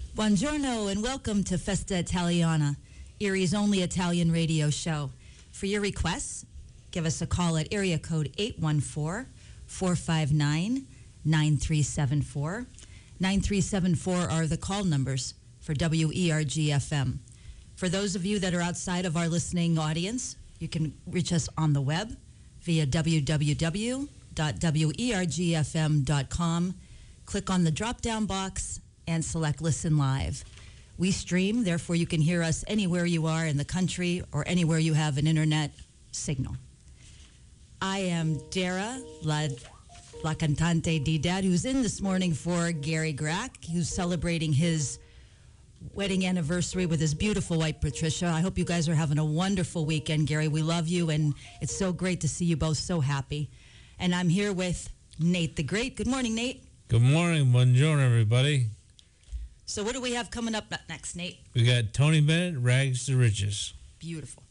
Buongiorno and welcome to Festa Italiana, Erie's only Italian radio show. For your requests, give us a call at area code 814-459-9374. 9374 are the call numbers for WERG-FM. For those of you that are outside of our listening audience, you can reach us on the web via www.wergfm.com. Click on the drop-down box and select Listen Live. We stream, therefore you can hear us anywhere you are in the country or anywhere you have an internet signal. I am Dara, La Cantante di Dad, who's in this morning for Gary Grack, who's celebrating his wedding anniversary with his beautiful wife, Patricia. I hope you guys are having a wonderful weekend, Gary. We love you, and it's so great to see you both so happy. And I'm here with Nate the Great. Good morning, Nate. Good morning. Buongiorno, everybody. So what do we have coming up next, Nate? We got Tony Bennett, Rags to Riches. Beautiful.